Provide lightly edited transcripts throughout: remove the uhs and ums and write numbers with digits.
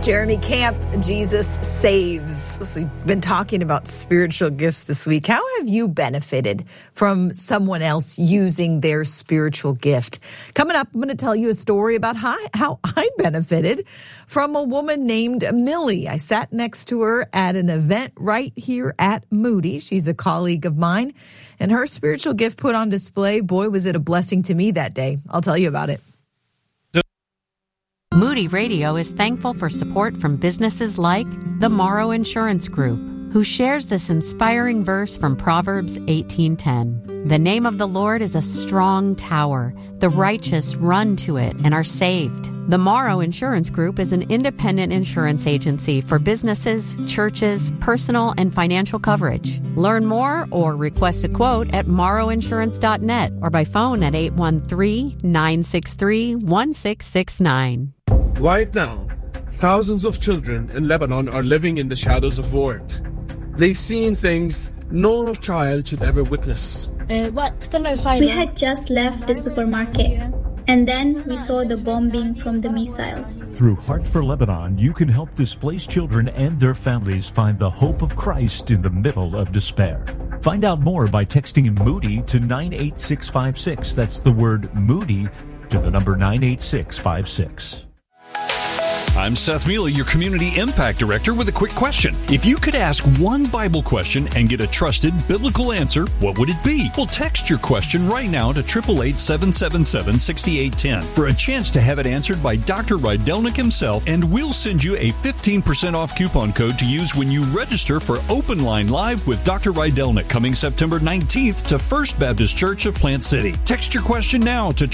Jeremy Camp, Jesus Saves. So we've been talking about spiritual gifts this week. How have you benefited from someone else using their spiritual gift? Coming up, I'm going to tell you a story about how I benefited from a woman named Millie. I sat next to her at an event right here at Moody. She's a colleague of mine, and her spiritual gift put on display. Boy, was it a blessing to me that day. I'll tell you about it. Moody Radio is thankful for support from businesses like the Morrow Insurance Group, who shares this inspiring verse from Proverbs 18:10. The name of the Lord is a strong tower. The righteous run to it and are saved. The Morrow Insurance Group is an independent insurance agency for businesses, churches, personal and financial coverage. Learn more or request a quote at morrowinsurance.net or by phone at 813-963-1669. Right now, thousands of children in Lebanon are living in the shadows of war. They've seen things no child should ever witness. We had just left the supermarket, and then we saw the bombing from the missiles. Through Heart for Lebanon, you can help displaced children and their families find the hope of Christ in the middle of despair. Find out more by texting Moody to 98656. That's the word Moody to the number 98656. I'm Seth Mealy, your Community Impact Director, with a quick question. If you could ask one Bible question and get a trusted biblical answer, what would it be? Well, text your question right now to 888-777-6810 for a chance to have it answered by Dr. Rydelnik himself, and we'll send you a 15% off coupon code to use when you register for Open Line Live with Dr. Rydelnik coming September 19th to First Baptist Church of Plant City. Text your question now to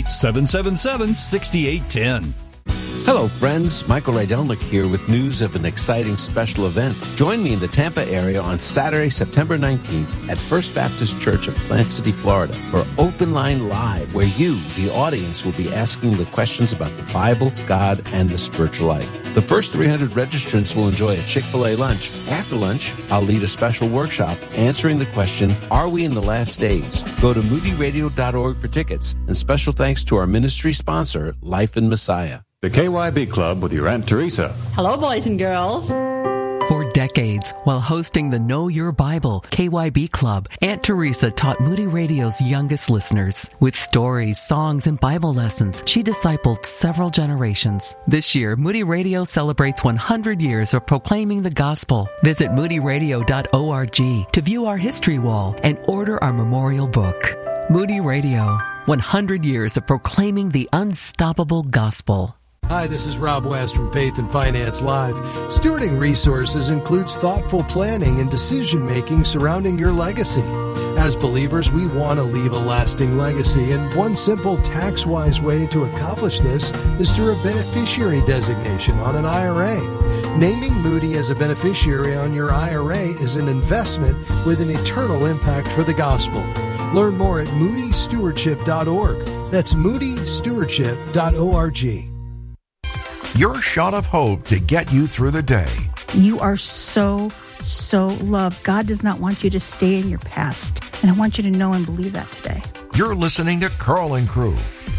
888-777-6810. Hello, friends. Michael Rydelnik here with news of an exciting special event. Join me in the Tampa area on Saturday, September 19th at First Baptist Church of Plant City, Florida for Open Line Live, where you, the audience, will be asking the questions about the Bible, God, and the spiritual life. The first 300 registrants will enjoy a Chick-fil-A lunch. After lunch, I'll lead a special workshop answering the question, are we in the last days? Go to moodyradio.org for tickets, and special thanks to our ministry sponsor, Life in Messiah. The KYB Club with your Aunt Teresa. Hello, boys and girls. For decades, while hosting the Know Your Bible KYB Club, Aunt Teresa taught Moody Radio's youngest listeners. With stories, songs, and Bible lessons, she discipled several generations. This year, Moody Radio celebrates 100 years of proclaiming the gospel. Visit moodyradio.org to view our history wall and order our memorial book. Moody Radio, 100 years of proclaiming the unstoppable gospel. Hi, this is Rob West from Faith and Finance Live. Stewarding resources includes thoughtful planning and decision-making surrounding your legacy. As believers, we want to leave a lasting legacy, and one simple tax-wise way to accomplish this is through a beneficiary designation on an IRA. Naming Moody as a beneficiary on your IRA is an investment with an eternal impact for the gospel. Learn more at moodystewardship.org. That's moodystewardship.org. Your shot of hope to get you through the day. You are so loved. God does not want you to stay in your past. And I want you to know and believe that today. You're listening to Carl and Crew.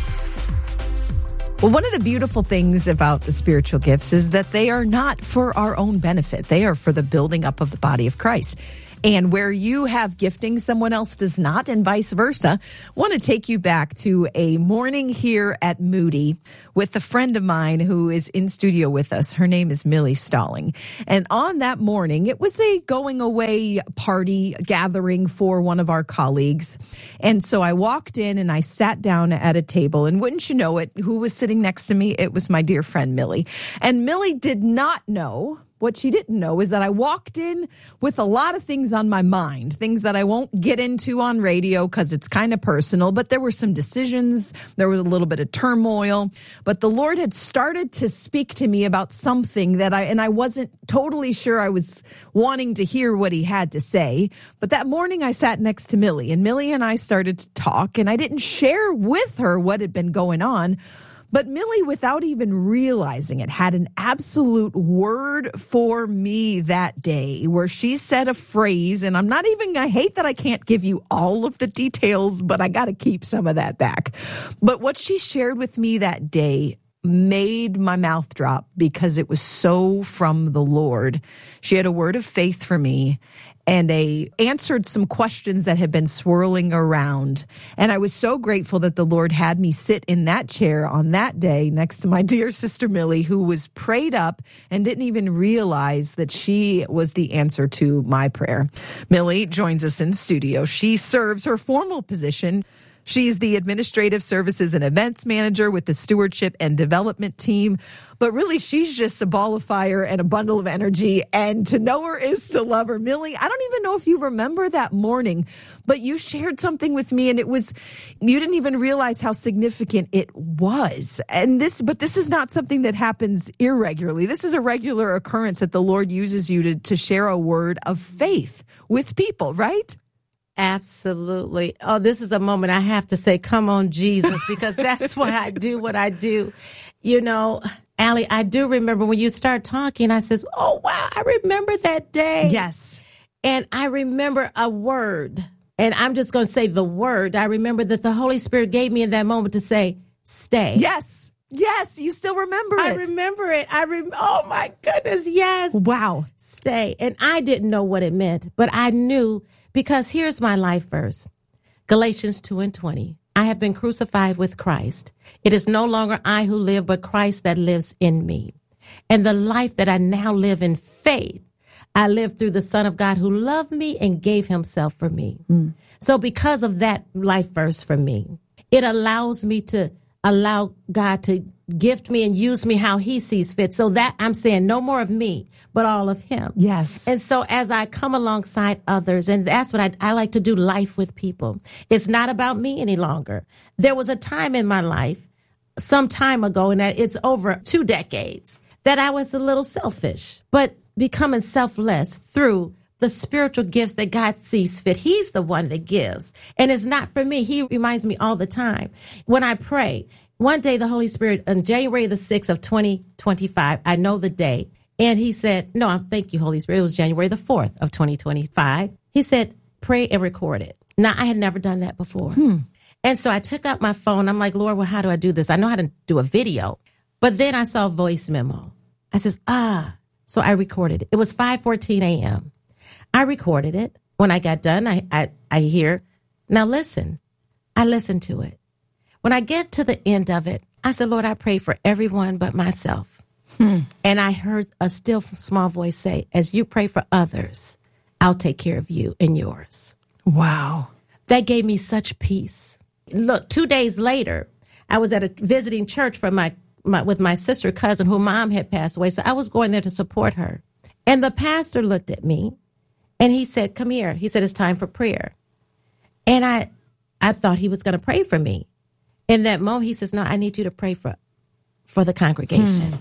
Well, one of the beautiful things about the spiritual gifts is that they are not for our own benefit. They are for the building up of the body of Christ. And where you have gifting, someone else does not, and vice versa. I want to take you back to a morning here at Moody with a friend of mine who is in studio with us. Her name is Millie Stalling. And on that morning, it was a going away party gathering for one of our colleagues. And so I walked in and I sat down at a table. And wouldn't you know it, who was sitting next to me? It was my dear friend Millie. And Millie did not know. What she didn't know is that I walked in with a lot of things on my mind, things that I won't get into on radio because it's kind of personal, but there were some decisions, there was a little bit of turmoil, but the Lord had started to speak to me about something that I wasn't totally sure I was wanting to hear what he had to say. But that morning I sat next to Millie, and Millie and I started to talk, and I didn't share with her what had been going on. But Millie, without even realizing it, had an absolute word for me that day where she said a phrase, and I hate that I can't give you all of the details, but I got to keep some of that back. But what she shared with me that day made my mouth drop because it was so from the Lord. She had a word of faith for me and answered some questions that had been swirling around. And I was so grateful that the Lord had me sit in that chair on that day next to my dear sister Millie, who was prayed up and didn't even realize that she was the answer to my prayer. Millie joins us in studio. She serves her formal position. She's the Administrative Services and Events Manager with the Stewardship and Development team. But really, she's just a ball of fire and a bundle of energy. And to know her is to love her. Millie, I don't even know if you remember that morning, but you shared something with me, and you didn't even realize how significant it was. But this is not something that happens irregularly. This is a regular occurrence that the Lord uses you to share a word of faith with people, right? Absolutely. Oh, this is a moment I have to say, come on, Jesus, because that's why I do what I do. You know, Allie, I do remember when you start talking, I says, oh, wow, I remember that day. Yes. And I remember a word, and I'm just going to say the word. I remember that the Holy Spirit gave me in that moment to say, stay. Yes. Yes. You still remember it. I remember it. Oh, my goodness. Yes. Wow. Stay. And I didn't know what it meant, but I knew. Because here's my life verse, Galatians 2:20. I have been crucified with Christ. It is no longer I who live, but Christ that lives in me. And the life that I now live in faith, I live through the Son of God who loved me and gave himself for me. So because of that life verse for me, it allows me to allow God to gift me and use me how he sees fit. So that I'm saying no more of me, but all of him. Yes. And so as I come alongside others, and that's what I like to do, life with people. It's not about me any longer. There was a time in my life, some time ago, and it's over 2 decades, that I was a little selfish, but becoming selfless through the spiritual gifts that God sees fit. He's the one that gives. And it's not for me. He reminds me all the time when I pray. One day, the Holy Spirit, on January the 6th of 2025, I know the day. And he said, no, thank you, Holy Spirit. It was January the 4th of 2025. He said, pray and record it. Now, I had never done that before. And so I took out my phone. I'm like, Lord, well, how do I do this? I know how to do a video. But then I saw a voice memo. I says, so I recorded it. It was 5:14 a.m. I recorded it. When I got done, I hear, now listen. I listened to it. When I get to the end of it, I said, Lord, I pray for everyone but myself. And I heard a still small voice say, as you pray for others, I'll take care of you and yours. Wow. That gave me such peace. Look, 2 days later, I was at a visiting church for with my sister cousin whose mom had passed away. So I was going there to support her. And the pastor looked at me and he said, come here. He said, it's time for prayer. And I thought he was going to pray for me. In that moment, he says, no, I need you to pray for the congregation.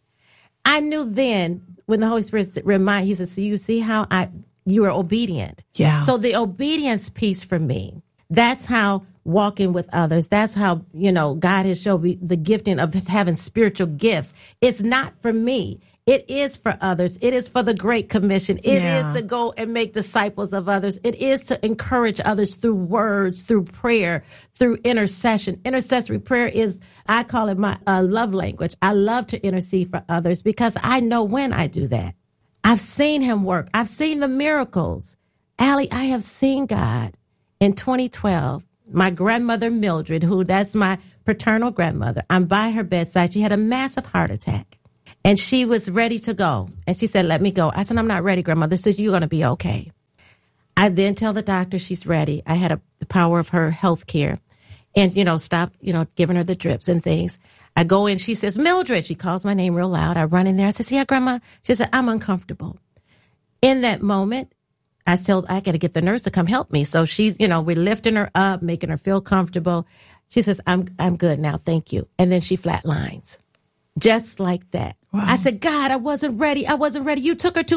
I knew then when the Holy Spirit reminded, he says, so you see how you are obedient. Yeah. So the obedience piece for me, that's how walking with others, that's how, God has shown me the gifting of having spiritual gifts. It's not for me. It is for others. It is for the Great Commission. It is to go and make disciples of others. It is to encourage others through words, through prayer, through intercession. Intercessory prayer is, I call it my love language. I love to intercede for others because I know when I do that. I've seen him work. I've seen the miracles. Allie, I have seen God. In 2012, my grandmother Mildred, that's my paternal grandmother, I'm by her bedside. She had a massive heart attack. And she was ready to go. And she said, let me go. I said, I'm not ready, Grandmother. She said, you're going to be okay. I then tell the doctor she's ready. I had the power of her health care and, stop, giving her the drips and things. I go in. She says, Mildred. She calls my name real loud. I run in there. I says, yeah, Grandma. She said, I'm uncomfortable. In that moment, I got to get the nurse to come help me. So she's, we're lifting her up, making her feel comfortable. She says, I'm good now. Thank you. And then she flatlines. Just like that. Wow. I said, God, I wasn't ready. You took her too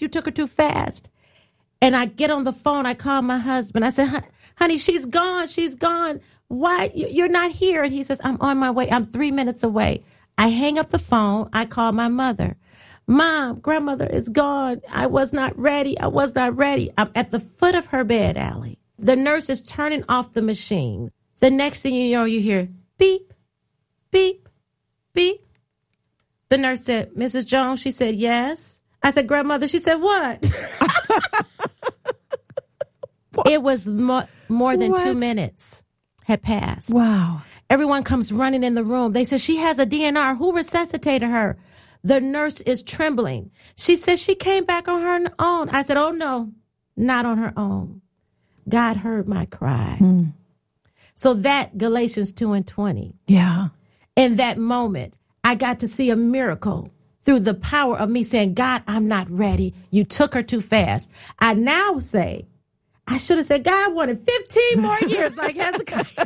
fast. And I get on the phone. I call my husband. I said, honey, she's gone. Why? You're not here. And he says, I'm on my way. I'm 3 minutes away. I hang up the phone. I call my mother. Mom, Grandmother is gone. I was not ready. I'm at the foot of her bed, Allie. The nurse is turning off the machine. The next thing you know, you hear beep, beep, beep. The nurse said, Mrs. Jones. She said, yes. I said, grandmother. She said, what? It was more than 2 minutes had passed. Wow. Everyone comes running in the room. They said, she has a DNR. Who resuscitated her? The nurse is trembling. She said she came back on her own. I said, oh, no, not on her own. God heard my cry. So that Galatians 2:20. Yeah. In that moment, I got to see a miracle through the power of me saying, God, I'm not ready. You took her too fast. I now say, I should have said, God, I wanted 15 more years like Hezekiah.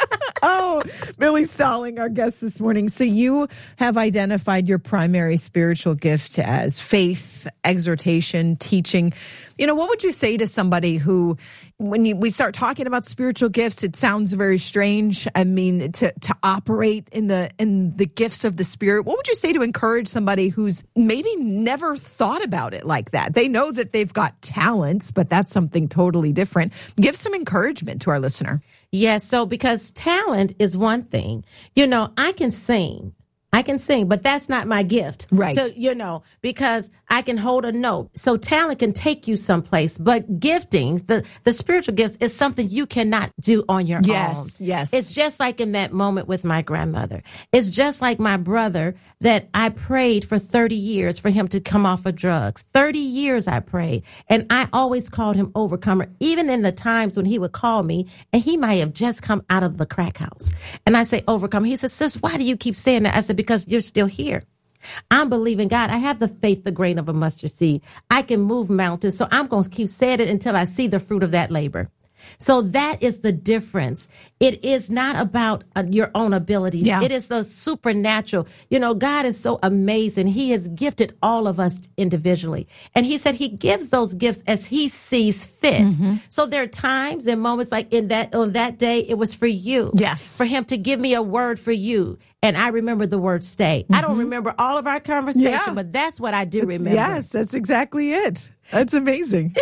Oh, Millie Stalling, our guest this morning. So you have identified your primary spiritual gift as faith, exhortation, teaching. You know, what would you say to somebody who, when we start talking about spiritual gifts, it sounds very strange. I mean, to operate in the gifts of the Spirit. What would you say to encourage somebody who's maybe never thought about it like that? They know that they've got talents, but that's something totally different. Give some encouragement to our listener. Yes, so because talent is one thing. You know, I can sing, but that's not my gift. Right. So, you know, because I can hold a note. So talent can take you someplace, but gifting, the spiritual gifts is something you cannot do on your own. Yes. It's just like in that moment with my grandmother. It's just like my brother that I prayed for 30 years for him to come off of drugs. 30 years I prayed. And I always called him Overcomer, even in the times when he would call me and he might have just come out of the crack house. And I say, Overcomer. He says, sis, why do you keep saying that? I said, because you're still here. I'm believing God. I have the faith, the grain of a mustard seed. I can move mountains. So I'm going to keep saying it until I see the fruit of that labor. So that is the difference. It is not about your own abilities. Yeah. It is the supernatural. You know, God is so amazing. He has gifted all of us individually. And he said he gives those gifts as he sees fit. Mm-hmm. So there are times and moments like on that day, it was for you. Yes. For him to give me a word for you. And I remember the word stay. Mm-hmm. I don't remember all of our conversation, but that's what I do remember. Yes, that's exactly it. That's amazing.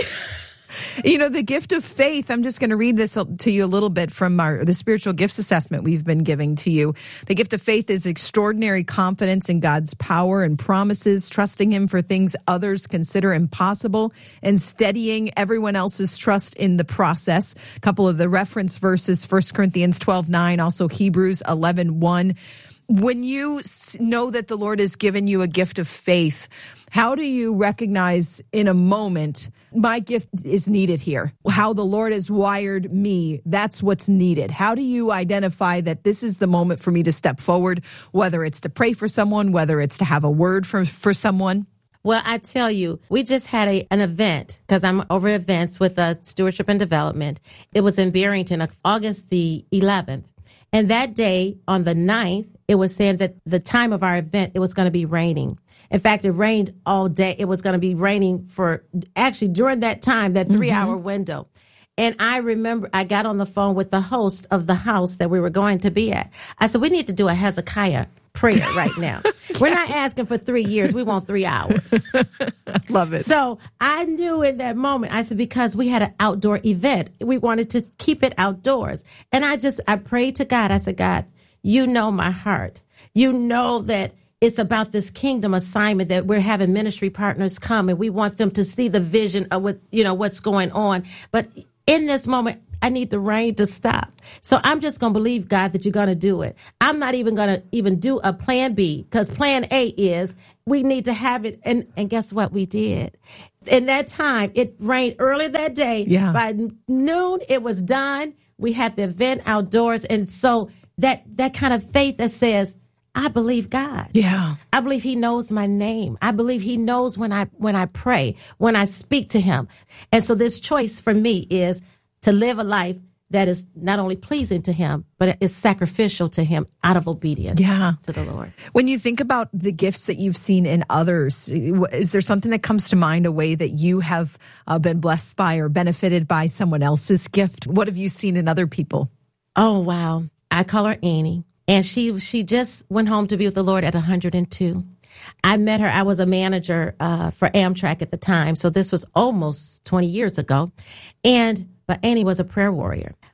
You know, the gift of faith, I'm just going to read this to you a little bit from the spiritual gifts assessment we've been giving to you. The gift of faith is extraordinary confidence in God's power and promises, trusting him for things others consider impossible, and steadying everyone else's trust in the process. A couple of the reference verses, 1 Corinthians 12:9, also Hebrews 11:1. When you know that the Lord has given you a gift of faith, how do you recognize in a moment, my gift is needed here? How the Lord has wired me, that's what's needed. How do you identify that this is the moment for me to step forward, whether it's to pray for someone, whether it's to have a word for someone? Well, I tell you, we just had an event, because I'm over events with Stewardship and Development. It was in Barrington, August the 11th. And that day, on the 9th, it was saying that the time of our event, it was going to be raining. In fact, it rained all day. It was going to be raining for actually during that time, that 3-hour window. And I remember I got on the phone with the host of the house that we were going to be at. I said, we need to do a Hezekiah prayer right now. We're not asking for 3 years. We want 3 hours. Love it. So I knew in that moment, I said, because we had an outdoor event, we wanted to keep it outdoors. And I prayed to God. I said, God, you know my heart. You know that it's about this kingdom assignment that we're having ministry partners come and we want them to see the vision of what's going on. But in this moment, I need the rain to stop. So I'm just going to believe, God, that you're going to do it. I'm not even going to even do a plan B, because plan A is we need to have it. And guess what? We did. In that time, it rained early that day. Yeah. By noon, it was done. We had the event outdoors. And so that kind of faith that says, I believe God. Yeah. I believe he knows my name. I believe he knows when I pray, when I speak to him. And so this choice for me is to live a life that is not only pleasing to him, but is sacrificial to him out of obedience to the Lord. When you think about the gifts that you've seen in others, is there something that comes to mind, a way that you have been blessed by or benefited by someone else's gift? What have you seen in other people? Oh, wow. I call her Annie. And she just went home to be with the Lord at 102. I met her. I was a manager for Amtrak at the time. So this was almost 20 years ago. But Annie was a prayer warrior.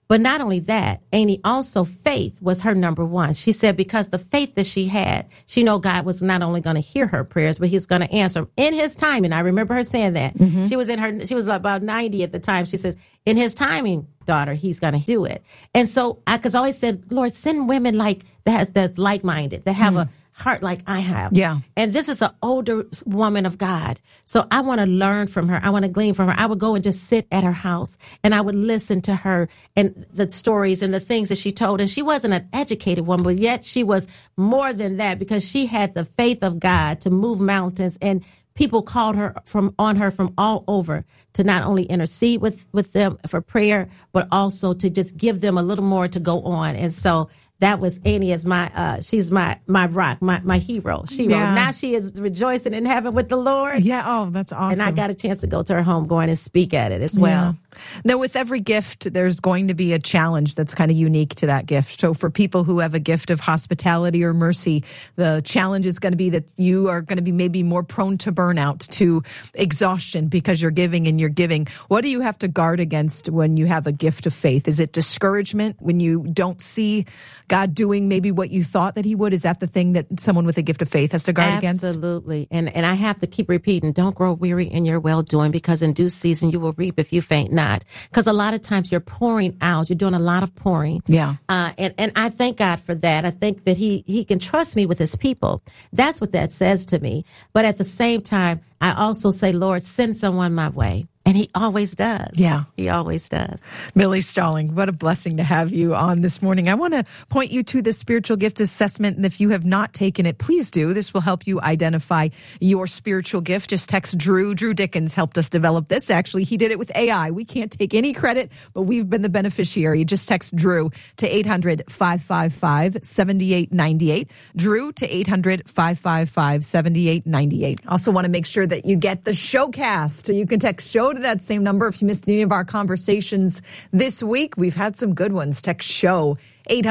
But not only that, Amy, also faith was her number one. She said because the faith that she had, she know God was not only going to hear her prayers, but he's going to answer them in his timing. I remember her saying that. Mm-hmm. She was about 90 at the time. She says, in his timing, daughter, he's going to do it. And so I always said, Lord, send women like that's like-minded, that have a heart like I have. Yeah. And this is an older woman of God. So I want to learn from her. I want to glean from her. I would go and just sit at her house and I would listen to her and the stories and the things that she told. And she wasn't an educated woman, but yet she was more than that because she had the faith of God to move mountains, and people called her from all over to not only intercede with them for prayer, but also to just give them a little more to go on. And so that was Annie as she's my rock, my hero. Now she is rejoicing in heaven with the Lord. Yeah. Oh, that's awesome. And I got a chance to go to her home, going and speak at it as well. Now, with every gift, there's going to be a challenge that's kind of unique to that gift. So for people who have a gift of hospitality or mercy, the challenge is going to be that you are going to be maybe more prone to burnout, to exhaustion because you're giving and you're giving. What do you have to guard against when you have a gift of faith? Is it discouragement when you don't see God doing maybe what you thought that he would? Is that the thing that someone with a gift of faith has to guard against? Absolutely. And I have to keep repeating, don't grow weary in your well-doing, because in due season you will reap if you faint not. Because a lot of times you're pouring out, you're doing a lot of pouring. Yeah. And I thank God for that. I think that he can trust me with his people. That's what that says to me. But at the same time, I also say, Lord, send someone my way. And he always does. Yeah. He always does. Millie Stalling, what a blessing to have you on this morning. I want to point you to the spiritual gift assessment. And if you have not taken it, please do. This will help you identify your spiritual gift. Just text Drew. Drew Dickens helped us develop this. Actually, he did it with AI. We can't take any credit, but we've been the beneficiary. Just text Drew to 800-555-7898. Drew to 800-555-7898. Also want to make sure that you get the showcast. You can text show to that same number if you missed any of our conversations this week. We've had some good ones. Text show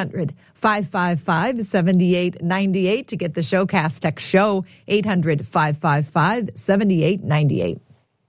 800-555-7898 to get the showcast. Text show 800-555-7898.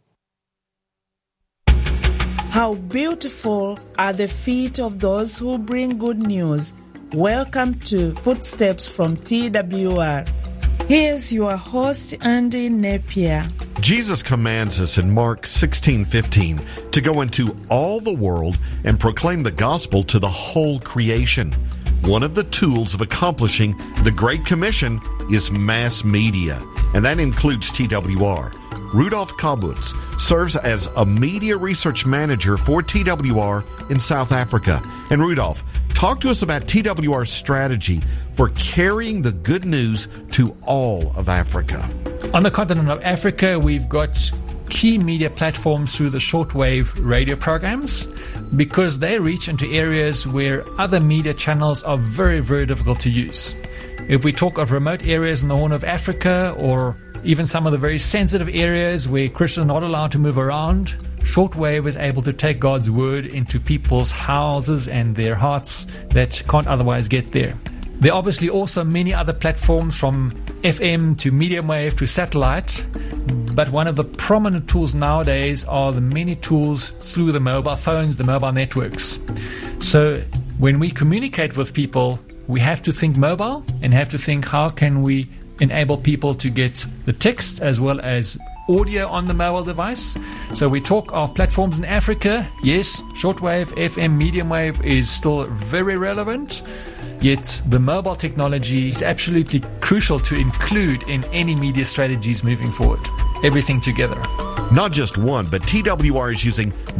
How beautiful are the feet of those who bring good news. Welcome to Footsteps from TWR. Here's your host, Andy Napier. Jesus commands us in Mark 16:15 to go into all the world and proclaim the gospel to the whole creation. One of the tools of accomplishing the Great Commission is mass media, and that includes TWR. Rudolph Kabutz serves as a media research manager for TWR in South Africa. And Rudolph, talk to us about TWR's strategy for carrying the good news to all of Africa. On the continent of Africa, we've got key media platforms through the shortwave radio programs because they reach into areas where other media channels are very, very difficult to use. If we talk of remote areas in the Horn of Africa, or even some of the very sensitive areas where Christians are not allowed to move around, shortwave is able to take God's word into people's houses and their hearts that can't otherwise get there. There are obviously also many other platforms, from FM to medium wave to satellite, but one of the prominent tools nowadays are the many tools through the mobile phones, the mobile networks. So when we communicate with people, we have to think mobile and have to think, how can we enable people to get the text as well as audio on the mobile device? So we talk of platforms in Africa. Yes, shortwave, FM, medium wave is still very relevant. Yet the mobile technology is absolutely crucial to include in any media strategies moving forward. Everything together. Not just one, but TWR is using